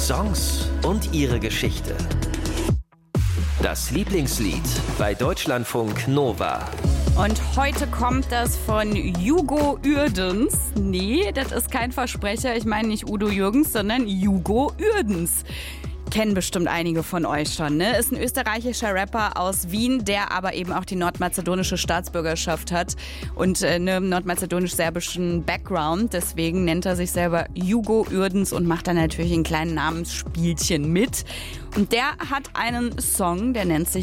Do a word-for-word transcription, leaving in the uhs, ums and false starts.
Songs und ihre Geschichte. Das Lieblingslied bei Deutschlandfunk Nova. Und heute kommt das von Hugo Uerdens. Nee, das ist kein Versprecher. Ich meine nicht Udo Jürgens, sondern Hugo Uerdens. Kennen bestimmt einige von euch schon, ne? Ist ein österreichischer Rapper aus Wien, der aber eben auch die nordmazedonische Staatsbürgerschaft hat und äh, einen nordmazedonisch-serbischen Background. Deswegen nennt er sich selber Hugo Uerdens und macht dann natürlich ein kleines Namensspielchen mit. Und der hat einen Song, der nennt sich